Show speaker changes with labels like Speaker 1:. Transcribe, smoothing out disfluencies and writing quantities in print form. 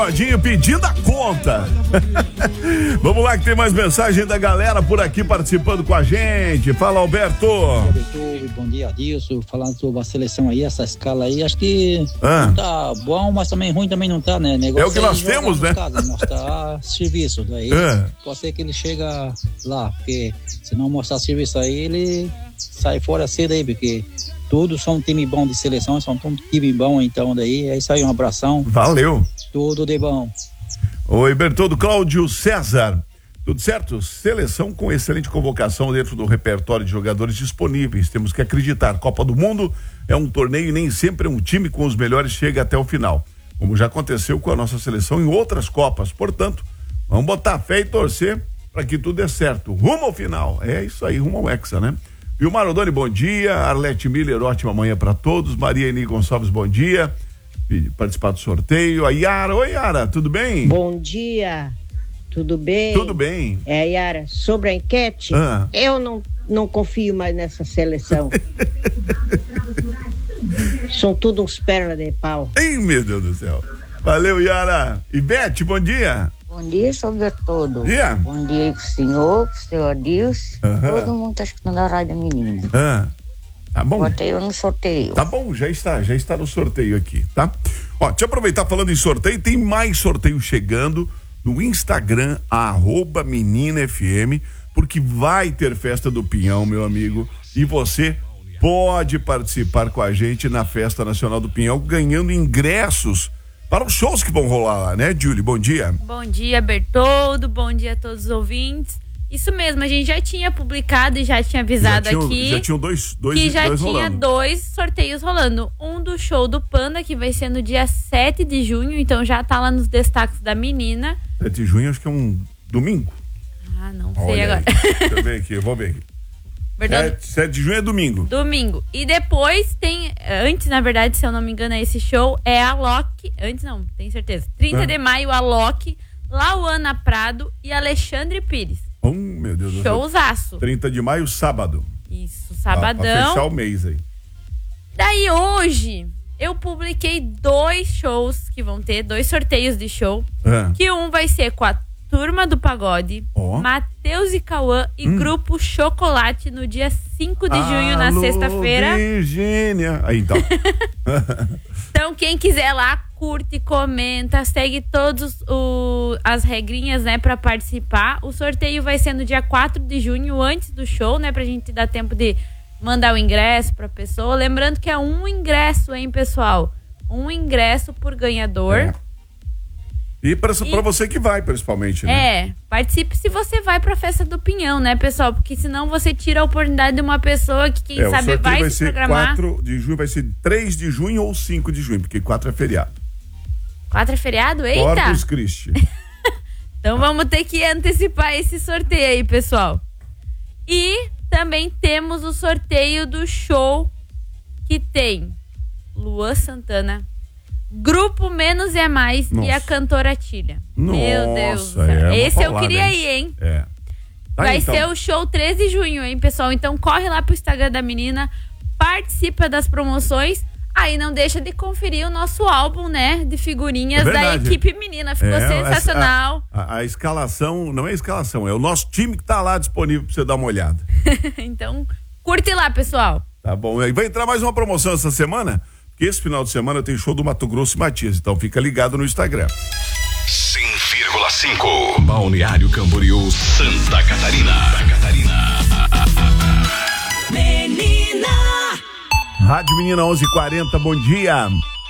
Speaker 1: Pedindo a conta. Vamos lá que tem mais mensagem da galera por aqui participando com a gente. Fala, Alberto.
Speaker 2: Bom dia, Adilson. Falando sobre a seleção aí, essa escala aí, acho que não tá bom, mas também ruim também não tá, né? Negócio
Speaker 1: é o que nós temos, né?
Speaker 2: Mostrar serviço. Daí pode ser que ele chega lá, porque se não mostrar serviço aí, ele sai fora cedo aí, porque todos são um time bom de seleção, são um time bom, então daí é isso aí, um abração.
Speaker 1: Valeu.
Speaker 2: Tudo de bom.
Speaker 1: Oi, Bertoldo. Cláudio César. Tudo certo? Seleção com excelente convocação dentro do repertório de jogadores disponíveis. Temos que acreditar. Copa do Mundo é um torneio e nem sempre um time com os melhores chega até o final, como já aconteceu com a nossa seleção em outras Copas. Portanto, vamos botar fé e torcer para que tudo dê certo. Rumo ao final. É isso aí, rumo ao Hexa, né? Vilmar Odoni, bom dia. Arlete Miller, ótima manhã para todos. Maria Eni Gonçalves, bom dia. Participar do sorteio. A Yara, oi Yara, tudo bem?
Speaker 3: Bom dia, tudo bem?
Speaker 1: Tudo bem.
Speaker 3: Yara, sobre a enquete, eu não confio mais nessa seleção. São tudo uns pernas de pau.
Speaker 1: Ei, meu Deus do céu. Valeu, Yara. Ivete, bom dia.
Speaker 4: Bom dia, sobretudo.
Speaker 1: Yeah.
Speaker 4: Bom dia pro senhor, pro seu Adilson. Todo mundo tá escutando a rádio menina.
Speaker 1: Tá bom.
Speaker 4: Botei eu no sorteio.
Speaker 1: Tá bom, já está no sorteio aqui, tá? Ó, deixa eu aproveitar falando em sorteio, tem mais sorteio chegando no Instagram, @meninafm, porque vai ter festa do Pinhão, meu amigo, e você pode participar com a gente na Festa Nacional do Pinhão, ganhando ingressos para os shows que vão rolar lá, né, Julie? Bom dia.
Speaker 5: Bom dia, Bertoldo, bom dia a todos os ouvintes. Isso mesmo, a gente já tinha publicado e já tinha avisado aqui.
Speaker 1: Já tinham dois
Speaker 5: tinha dois sorteios rolando. Um do show do Panda, que vai ser no dia 7 de junho, então já tá lá nos destaques da menina.
Speaker 1: 7 de junho, acho que é um domingo.
Speaker 5: Ah, não sei agora.
Speaker 1: Deixa eu ver aqui, eu vou ver aqui. 7 de junho é domingo.
Speaker 5: Domingo. E depois tem, antes, na verdade, se eu não me engano, esse show é a Loki. Antes não, tenho certeza. 30 de maio, a Loki, Lauana Prado e Alexandre Pires.
Speaker 1: Meu Deus do céu.
Speaker 5: Showzaço.
Speaker 1: 30 de maio, sábado.
Speaker 5: Isso, sabadão.
Speaker 1: Pra fechar o mês aí.
Speaker 5: Daí hoje, eu publiquei 2 shows que vão ter, 2 sorteios de show. Que um vai ser com a Turma do Pagode, Matheus e Cauã e Grupo Chocolate no dia 5 de junho, na sexta-feira.
Speaker 1: Virgínia. Aí, então.
Speaker 5: Então, quem quiser lá, curte, comenta, segue todas as regrinhas, né, pra participar. O sorteio vai ser no dia 4 de junho, antes do show, né, pra gente dar tempo de mandar o ingresso pra pessoa. Lembrando que é um ingresso, hein, pessoal? Um ingresso por ganhador.
Speaker 1: E pra você que vai, principalmente, né?
Speaker 5: Participe se você vai pra Festa do Pinhão, né, pessoal? Porque senão você tira a oportunidade de uma pessoa que, quem sabe, vai se programar.
Speaker 1: 4 de junho, vai ser 3 de junho ou 5 de junho, porque 4 é feriado.
Speaker 5: 4 é feriado? Eita!
Speaker 1: Corpus Christi.
Speaker 5: Então vamos ter que antecipar esse sorteio aí, pessoal. E também temos o sorteio do show que tem Luan Santana, Grupo Menos é Mais e a cantora Tília. Meu Deus do céu. Esse eu queria ir, hein? Vai ser o show 13 de junho, hein, pessoal? Então corre lá pro Instagram da menina, participa das promoções. Aí não deixa de conferir o nosso álbum, né, de figurinhas da equipe menina. Ficou sensacional.
Speaker 1: A escalação, não é escalação, é o nosso time que tá lá disponível pra você dar uma olhada.
Speaker 5: Então, curte lá, pessoal.
Speaker 1: Tá bom. E vai entrar mais uma promoção essa semana, porque esse final de semana tem show do Mato Grosso e Matias. Então fica ligado no Instagram.
Speaker 6: 100,5 Balneário Camboriú, Santa Catarina.
Speaker 1: Rádio Menina 11:40, bom dia.